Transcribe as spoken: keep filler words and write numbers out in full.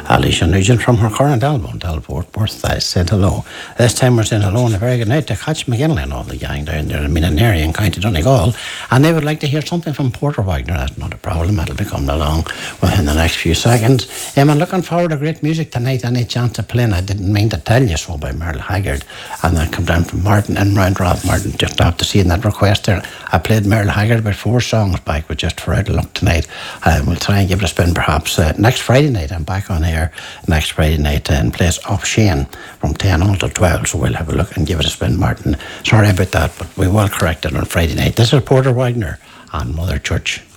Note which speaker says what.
Speaker 1: Alicia Nugent from her current album, Delport Worth, I said hello. This time we're saying hello and a very good night to Catch McGinley and all the gang down there in Minanary and County Donegal. And they would like to hear something from Porter Wagner. That's not a problem, it'll be coming along within the next few seconds. Um, I'm looking forward to great music tonight. Any chance of playing I Didn't Mean to Tell You So by Merle Haggard. And that come down from Martin and round Roth Martin, just after seeing that request there. I played Merle Haggard about four songs back, but just for out of luck tonight. Um, we'll try and give it a spin perhaps uh, next Friday night. I'm back on air next Friday night in place of Shane from ten until twelve, so we'll have a look and give it a spin, Martin. Sorry about that, but we will correct it on Friday night. This is Porter Wagner on Mother Church.